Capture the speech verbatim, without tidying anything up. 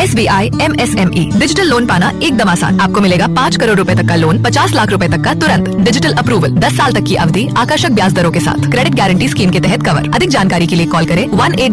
S B I am S M E digital loan पाना एकदम आसान। आपको मिलेगा पाँच करोड़ रुपए तक का लोन, पचास लाख रुपए तक का तुरंत, डिजिटल अप्रूवल, दस साल तक की अवधि, आकर्षक ब्याज दरों के साथ, क्रेडिट गारंटी स्कीम के तहत कवर। अधिक जानकारी के लिए कॉल करें वन एट